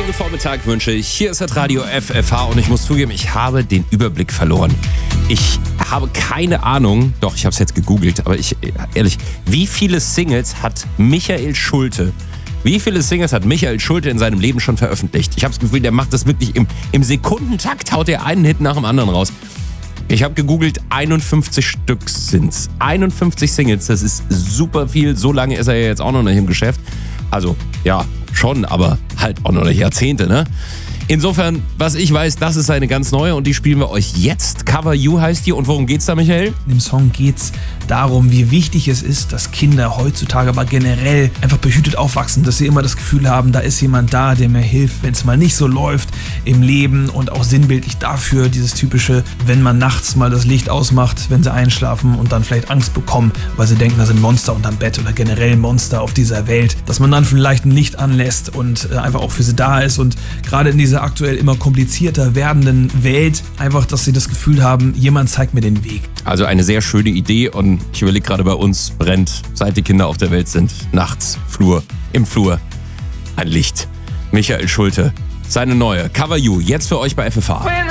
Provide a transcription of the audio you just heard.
Guten Vormittag wünsche ich. Hier ist das Radio FFH und ich muss zugeben, ich habe den Überblick verloren. Ich habe keine Ahnung, doch, ich habe es jetzt gegoogelt, aber ehrlich, wie viele Singles hat Michael Schulte in seinem Leben schon veröffentlicht? Ich habe das Gefühl, der macht das wirklich im Sekundentakt, haut der einen Hit nach dem anderen raus. Ich habe gegoogelt, 51 Stück sind's. 51 Singles, das ist super viel. So lange ist er ja jetzt auch noch nicht im Geschäft. Also, ja, schon, aber halt auch noch nicht Jahrzehnte, ne? Insofern, was ich weiß, das ist eine ganz neue und die spielen wir euch jetzt. Cover You heißt die und worum geht's da, Michael? In dem Song geht's darum, wie wichtig es ist, dass Kinder heutzutage, aber generell einfach behütet aufwachsen, dass sie immer das Gefühl haben, da ist jemand da, der mir hilft, wenn es mal nicht so läuft im Leben und auch sinnbildlich dafür dieses typische, wenn man nachts mal das Licht ausmacht, wenn sie einschlafen und dann vielleicht Angst bekommen, weil sie denken, da sind Monster unterm Bett oder generell Monster auf dieser Welt, dass man dann vielleicht ein Licht anlässt und einfach auch für sie da ist und gerade in dieser aktuell immer komplizierter werdenden Welt einfach, dass sie das Gefühl haben, jemand zeigt mir den Weg. Also eine sehr schöne Idee und ich überlege gerade, bei uns brennt, seit die Kinder auf der Welt sind, nachts, im Flur, ein Licht. Michael Schulte, seine neue Cover You, jetzt für euch bei FFH.